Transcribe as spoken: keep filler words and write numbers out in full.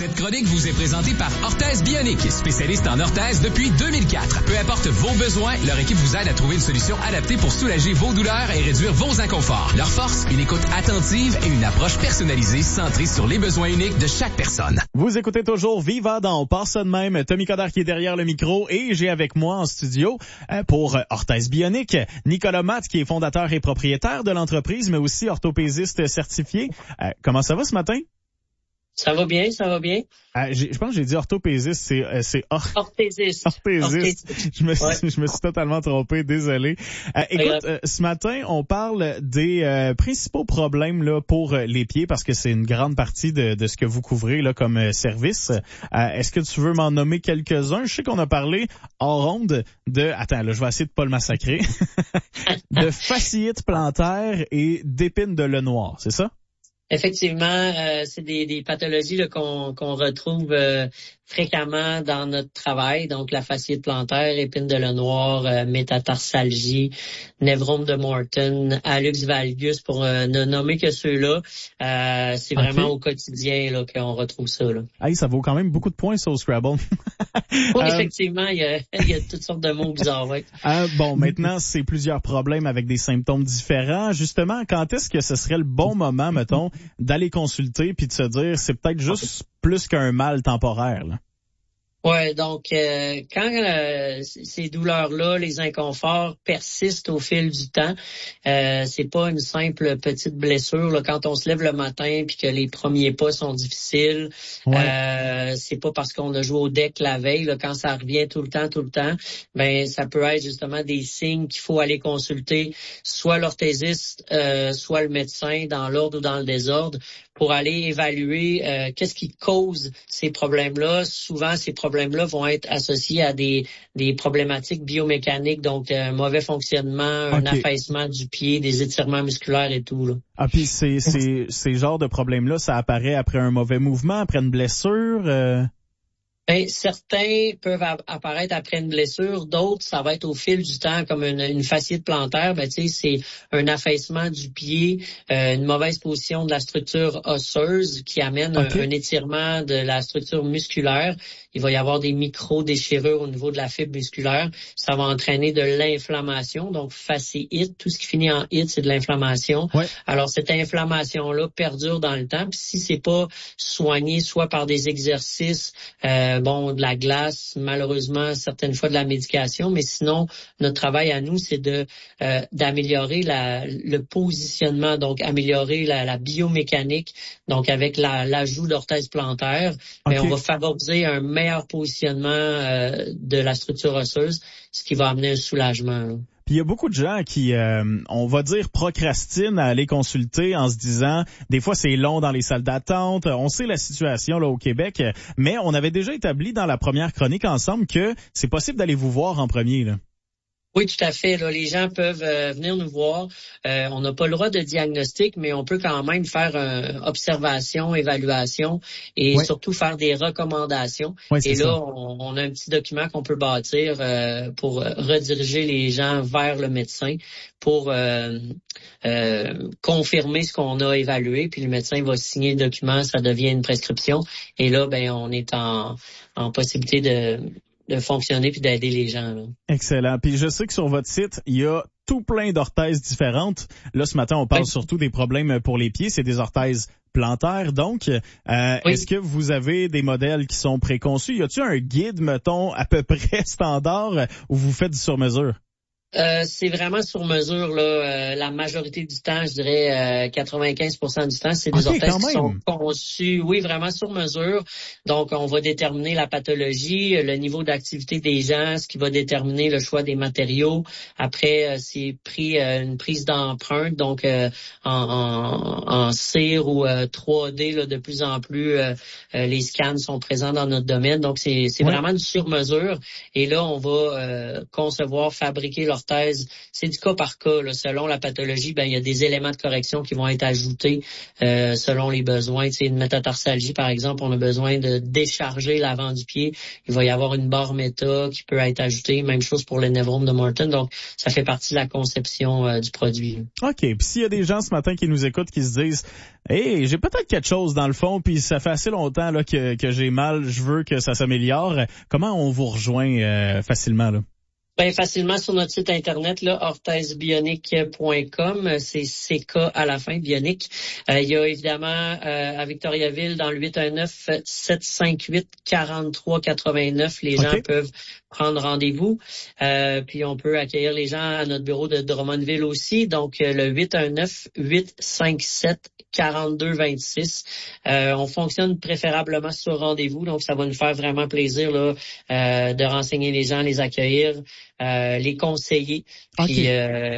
Cette chronique vous est présentée par Orthèse Bionique, spécialiste en orthèse depuis deux mille quatre. Peu importe vos besoins, leur équipe vous aide à trouver une solution adaptée pour soulager vos douleurs et réduire vos inconforts. Leur force, une écoute attentive et une approche personnalisée centrée sur les besoins uniques de chaque personne. Vous écoutez toujours Viva dans On part ça de même. Tommy Coderre qui est derrière le micro et j'ai avec moi en studio euh, pour Orthèse Bionique Nicolas Matt qui est fondateur et propriétaire de l'entreprise mais aussi orthopésiste certifié. Euh, comment ça va ce matin? Ça va bien, ça va bien. Euh, je pense que j'ai dit orthopésiste, c'est euh, c'est or... orthésiste. Orthésiste. Orthésiste. Je me suis, ouais. je me suis totalement trompé, désolé. Euh, écoute, euh, ce matin, on parle des euh, principaux problèmes là pour euh, les pieds parce que c'est une grande partie de, de ce que vous couvrez là comme euh, service. Euh, est-ce que tu veux m'en nommer quelques-uns? Je sais qu'on a parlé en ronde de, attends, là, je vais essayer de pas le massacrer, de fasciite plantaire et d'épine de le noir, c'est ça? Effectivement, euh, c'est des, des pathologies là, qu'on, qu'on retrouve euh, fréquemment dans notre travail. Donc, la fasciite plantaire, épine de le noir, euh, métatarsalgie, névrome de Morton, hallux valgus, pour euh, ne nommer que ceux-là. Euh, c'est okay. Vraiment au quotidien là, qu'on retrouve ça. Là. Hey, ça vaut quand même beaucoup de points, ça, au Scrabble. Oui, effectivement, il y a, il y a toutes sortes de mots bizarres. Ouais. Euh, bon, maintenant, c'est plusieurs problèmes avec des symptômes différents. Justement, quand est-ce que ce serait le bon moment, mettons, d'aller consulter puis de se dire c'est peut-être juste plus qu'un mal temporaire là. Ouais, donc euh, quand euh, ces douleurs-là, les inconforts persistent au fil du temps, euh, c'est pas une simple petite blessure. Là, quand on se lève le matin puis que les premiers pas sont difficiles, ouais. euh, c'est pas parce qu'on a joué au deck la veille. Là, quand ça revient tout le temps, tout le temps, ben ça peut être justement des signes qu'il faut aller consulter soit l'orthésiste, euh, soit le médecin dans l'ordre ou dans le désordre pour aller évaluer euh, qu'est-ce qui cause ces problèmes-là. Souvent, ces problèmes-là vont être associés à des, des problématiques biomécaniques, donc un mauvais fonctionnement, okay. un affaissement du pied, des étirements musculaires et tout. Là. Ah, puis c'est, c'est, ces genres de problèmes-là, ça apparaît après un mauvais mouvement, après une blessure euh... Ben, certains peuvent apparaître après une blessure, d'autres, ça va être au fil du temps, comme une, une fasciite plantaire. Ben, tu sais, c'est un affaissement du pied, euh, une mauvaise position de la structure osseuse qui amène okay. un, un étirement de la structure musculaire. Il va y avoir des micro-déchirures au niveau de la fibre musculaire. Ça va entraîner de l'inflammation, donc fasciite. Tout ce qui finit en it, c'est de l'inflammation. Ouais. Alors, cette inflammation-là perdure dans le temps. Puis si c'est pas soigné, soit par des exercices, euh, bon, de la glace, malheureusement, certaines fois de la médication, mais sinon, notre travail à nous, c'est de euh, d'améliorer la, le positionnement, donc améliorer la, la biomécanique, donc avec la, l'ajout d'orthèse plantaire, okay. mais on va favoriser un meilleur positionnement euh, de la structure osseuse, ce qui va amener un soulagement. Là. Puis il y a beaucoup de gens qui, euh, on va dire, procrastinent à aller consulter en se disant, des fois c'est long dans les salles d'attente, on sait la situation là au Québec, mais on avait déjà établi dans la première chronique ensemble que c'est possible d'aller vous voir en premier, là. Oui, tout à fait. Là, les gens peuvent euh, venir nous voir. Euh, on n'a pas le droit de diagnostic, mais on peut quand même faire une observation, évaluation et oui. surtout faire des recommandations. Oui, et là, on, on a un petit document qu'on peut bâtir euh, pour rediriger les gens vers le médecin pour euh, euh, confirmer ce qu'on a évalué. Puis le médecin va signer le document, ça devient une prescription. Et là, ben, on est en, en possibilité de de fonctionner puis d'aider les gens. Là. Excellent. Puis je sais que sur votre site, il y a tout plein d'orthèses différentes. Là, ce matin, on parle oui. surtout des problèmes pour les pieds. C'est des orthèses plantaires. Donc, euh, oui. est-ce que vous avez des modèles qui sont préconçus? Y a-t-il un guide, mettons, à peu près standard où vous faites du sur-mesure? Euh, c'est vraiment sur mesure là. Euh, la majorité du temps, je dirais euh, quatre-vingt-quinze pour cent du temps, c'est des okay, orthèses qui sont conçues, oui, vraiment sur mesure. Donc, on va déterminer la pathologie, le niveau d'activité des gens, ce qui va déterminer le choix des matériaux. Après, euh, c'est pris euh, une prise d'empreinte, donc euh, en, en, en cire ou euh, trois D. Là, de plus en plus, euh, euh, les scans sont présents dans notre domaine. Donc, c'est, c'est ouais. vraiment du sur mesure. Et là, on va euh, concevoir, fabriquer leur orthèse, c'est du cas par cas. Là. Selon la pathologie, ben il y a des éléments de correction qui vont être ajoutés euh, selon les besoins. Tu sais, une métatarsalgie, par exemple, on a besoin de décharger l'avant du pied. Il va y avoir une barre méta qui peut être ajoutée. Même chose pour le névrome de Morton. Donc, ça fait partie de la conception euh, du produit. OK. Puis s'il y a des gens ce matin qui nous écoutent qui se disent « Hey, j'ai peut-être quelque chose dans le fond, puis ça fait assez longtemps là que, que j'ai mal, je veux que ça s'améliore. » Comment on vous rejoint euh, facilement, là? Ben, facilement sur notre site internet, là, orthèse bionique point com, c'est C K à la fin, Bionique. Euh, il y a évidemment euh, à Victoriaville, dans le huit un neuf, sept cinq huit, quatre-trois quatre-vingt-neuf, les gens okay. peuvent prendre rendez-vous. Euh, puis on peut accueillir les gens à notre bureau de Drummondville aussi. Donc, euh, le huit un neuf, huit cinq sept, quarante-deux vingt-six. Euh, on fonctionne préférablement sur rendez-vous, donc ça va nous faire vraiment plaisir là, euh, de renseigner les gens, les accueillir, euh, les conseiller. Okay. Puis, euh,